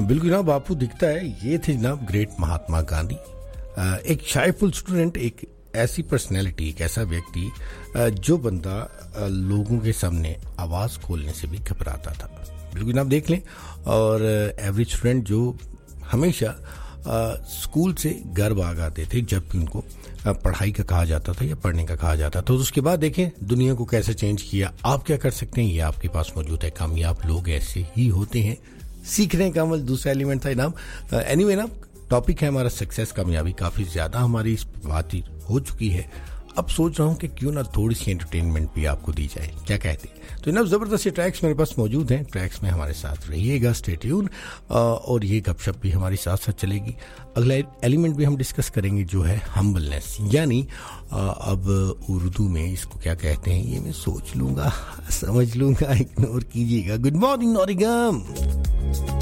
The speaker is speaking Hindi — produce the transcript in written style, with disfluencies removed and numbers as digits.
बिल्कुल जनाब, आपको दिखता है ये थे जनाब ग्रेट महात्मा गांधी। एक शायफुल स्टूडेंट, एक ऐसी पर्सनैलिटी, एक ऐसा व्यक्ति जो बंदा लोगों के सामने आवाज़ खोलने से भी घबराता था। बिल्कुल जनाब देख लें। और एवरेज स्टूडेंट जो हमेशा स्कूल से घर भाग आते थे जब भी उनको पढ़ाई का कहा जाता था या पढ़ने का कहा जाता था। तो उसके बाद देखें दुनिया को कैसे चेंज किया। आप क्या कर सकते हैं ये आपके पास मौजूद है। कामयाब लोग ऐसे ही होते हैं। सीखने का अमल दूसरा एलिमेंट था जनाब। एनीवे ना, टॉपिक है हमारा सक्सेस, कामयाबी। काफ़ी ज़्यादा हमारी इस बात हो चुकी है। अब सोच रहा हूँ कि क्यों ना थोड़ी सी एंटरटेनमेंट भी आपको दी जाए, क्या कहते हैं? तो जनाब ज़बरदस्त ये ट्रैक्स मेरे पास मौजूद हैं। ट्रैक्स में हमारे साथ रहिएगा, स्टे ट्यून। और ये गपशप भी हमारे साथ साथ चलेगी। अगला एलिमेंट भी हम डिस्कस करेंगे जो है हम्बलनेस, यानी अब उर्दू में इसको क्या कहते हैं ये मैं सोच लूँगा, समझ लूँगा, इग्नोर कीजिएगा। Good morning Nottingham.